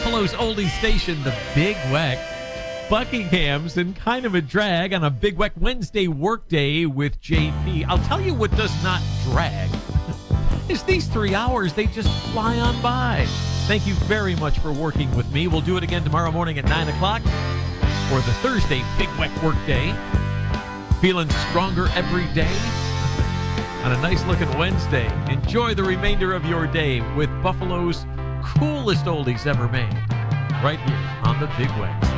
Buffalo's oldie station, the Big Weck. Buckingham's in kind of a drag on a Big Weck Wednesday workday with JP. I'll tell you what does not drag is these 3 hours. They just fly on by. Thank you very much for working with me. We'll do it again tomorrow morning at 9 o'clock for the Thursday Big Weck workday. Feeling stronger every day on a nice-looking Wednesday. Enjoy the remainder of your day with Buffalo's coolest oldies ever made right here on the Big Weck.